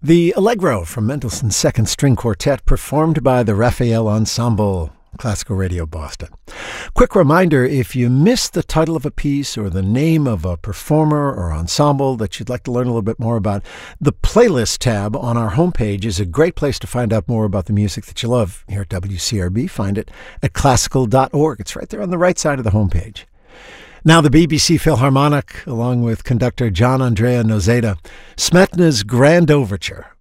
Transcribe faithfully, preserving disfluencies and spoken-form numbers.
The Allegro from Mendelssohn's Second String Quartet, performed by the Raphael Ensemble, Classical Radio Boston. Quick reminder, if you missed the title of a piece or the name of a performer or ensemble that you'd like to learn a little bit more about, the playlist tab on our homepage is a great place to find out more about the music that you love here at W C R B. Find it at classical dot org. It's right there on the right side of the homepage. Now the B B C Philharmonic, along with conductor John Andrea Nozeda, Smetana's Grand Overture,